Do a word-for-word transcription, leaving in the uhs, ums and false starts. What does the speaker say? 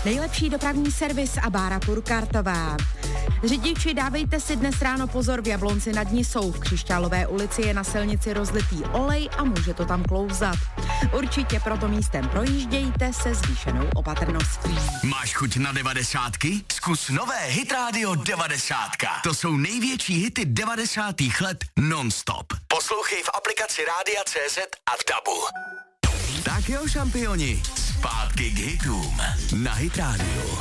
Nejlepší dopravní servis a Bára Purkartová. Řidiči, dávejte si dnes ráno pozor, v Jablonci nad Nisou. V Křišťálové ulici je na silnici rozlitý olej a může to tam klouzat. Určitě proto místem projíždějte se zvýšenou opatrností. Máš chuť na devadesátky? Zkus nové Hit Radio devadesátka. To jsou největší hity devadesátých let non-stop. Poslouchej v aplikaci Rádia C Z a v Dabu. Tak jo, šampioni, zpátky k hitům na Hit Radio.